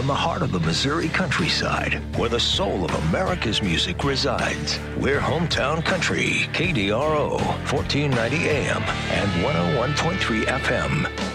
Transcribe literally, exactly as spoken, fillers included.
from the heart of the Missouri countryside, where the soul of America's music resides. We're Hometown Country, K D R O, fourteen ninety A M and one oh one point three F M.